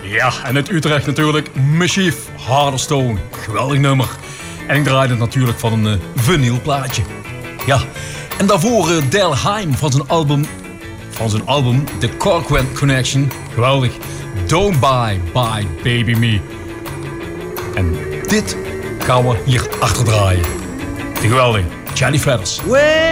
Ja, en uit Utrecht natuurlijk Mischief, Harderstone. Geweldig nummer. En ik draaide het natuurlijk van een vinylplaatje. Ja, en daarvoor Del Heim van zijn album The Corcoran Connection. Geweldig. Don't Buy Baby Me. En dit gaan we hier achter draaien. De geweldige Jelly Feathers.